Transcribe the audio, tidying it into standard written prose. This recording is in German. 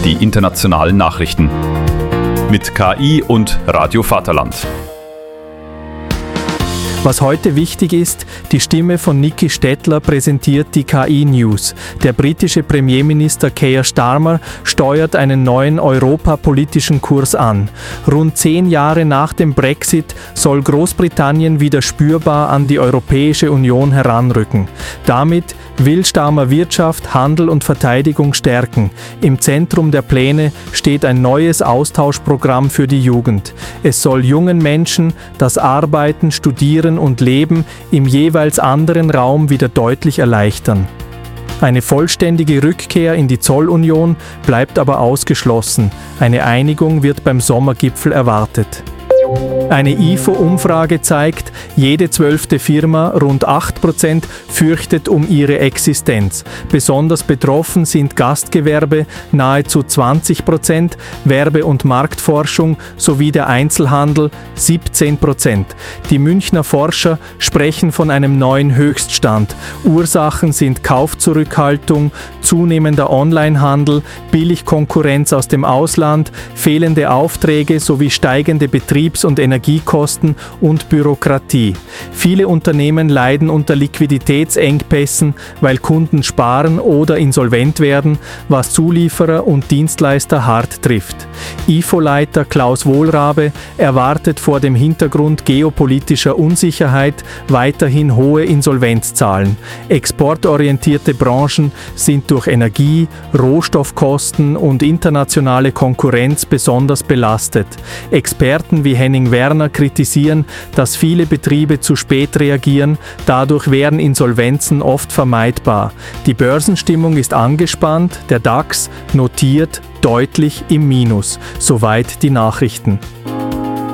die internationalen Nachrichten. Mit KI und Radio Vaterland. Was heute wichtig ist, die Stimme von Niki Stettler präsentiert die KI-News. Der britische Premierminister Keir Starmer steuert einen neuen europapolitischen Kurs an. Rund 10 Jahre nach dem Brexit soll Großbritannien wieder spürbar an die Europäische Union heranrücken. Damit will Starmer Wirtschaft, Handel und Verteidigung stärken. Im Zentrum der Pläne steht ein neues Austauschprogramm für die Jugend. Es soll jungen Menschen das Arbeiten, Studieren und Leben im jeweils anderen Raum wieder deutlich erleichtern. Eine vollständige Rückkehr in die Zollunion bleibt aber ausgeschlossen. Eine Einigung wird beim Sommergipfel erwartet. Eine IFO-Umfrage zeigt, jede 12. Firma, rund 8%, fürchtet um ihre Existenz. Besonders betroffen sind Gastgewerbe, nahezu 20%, Werbe- und Marktforschung sowie der Einzelhandel, 17%. Die Münchner Forscher sprechen von einem neuen Höchststand. Ursachen sind Kaufzurückhaltung, zunehmender Onlinehandel, Billigkonkurrenz aus dem Ausland, fehlende Aufträge sowie steigende Betriebs- und Energiekosten und Bürokratie. Viele Unternehmen leiden unter Liquiditätsengpässen, weil Kunden sparen oder insolvent werden, was Zulieferer und Dienstleister hart trifft. IFO-Leiter Klaus Wohlrabe erwartet vor dem Hintergrund geopolitischer Unsicherheit weiterhin hohe Insolvenzzahlen. Exportorientierte Branchen sind durch Energie, Rohstoffkosten und internationale Konkurrenz besonders belastet. Experten wie Henning Werner kritisieren, dass viele Betriebe zu spät reagieren, dadurch wären Insolvenzen oft vermeidbar. Die Börsenstimmung ist angespannt, der DAX notiert deutlich im Minus. Soweit die Nachrichten.